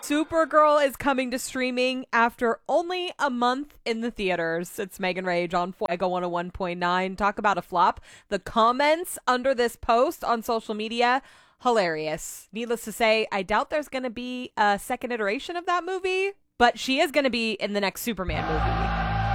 Supergirl is coming to streaming after only a month in the theaters. It's Megan Rage on Fuego 101.9. Talk about a flop. The comments under this post on social media, hilarious. Needless to say, I doubt there's going to be a second iteration of that movie, but she is going to be in the next Superman movie.